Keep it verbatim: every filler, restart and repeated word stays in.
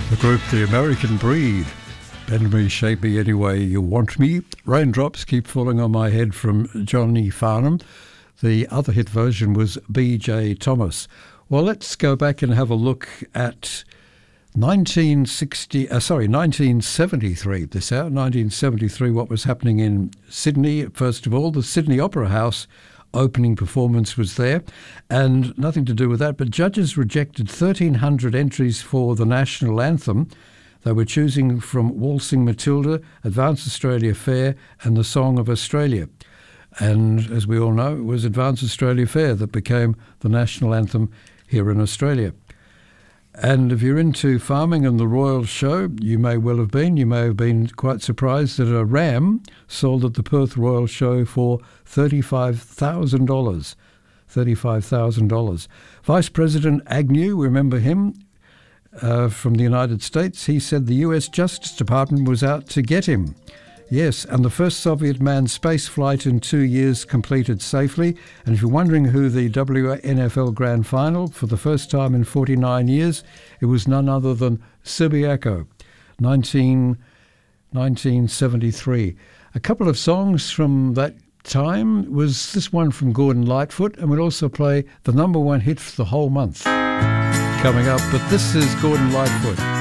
The group The American Breed. Bend me, shape me any way you want me. Raindrops keep falling on my head from Johnny Farnham. The other hit version was B J Thomas. Well, let's go back and have a look at nineteen sixty. Uh, sorry, nineteen seventy-three. This out nineteen seventy-three. What was happening in Sydney? First of all, the Sydney Opera House opening performance was there, and nothing to do with that, but judges rejected thirteen hundred entries for the national anthem. They were choosing from Waltzing Matilda, Advance Australia Fair, and the Song of Australia. And as we all know, it was Advance Australia Fair that became the national anthem here in Australia. And if you're into farming and the Royal Show, you may well have been. You may have been quite surprised that a ram sold at the Perth Royal Show for thirty-five thousand dollars. thirty-five thousand dollars. Vice President Agnew, remember him, uh, from the United States, he said the U S Justice Department was out to get him. Yes, and the first Soviet manned space flight in two years completed safely. And if you're wondering who the W N F L Grand Final, for the first time in forty-nine years, it was none other than Subiaco, nineteen seventy-three. A couple of songs from that time was this one from Gordon Lightfoot, and we'll also play the number one hit for the whole month coming up. But this is Gordon Lightfoot.